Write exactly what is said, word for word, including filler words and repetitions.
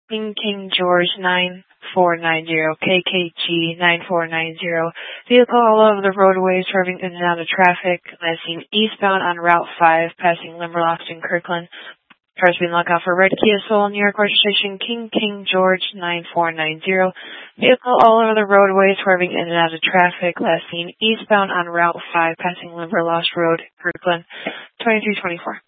King King George nine four nine zero, K K G nine four nine zero. Vehicle all over the roadway, swerving in and out of traffic. Last seen eastbound on Route five, passing Limberlost and Kirkland. Cars being looked out for red Kia Soul, New York registration King King George nine four nine zero. Vehicle all over the roadway, swerving in and out of traffic. Last seen eastbound on Route five, passing Limberlost Road, Kirkland. twenty-three twenty-four.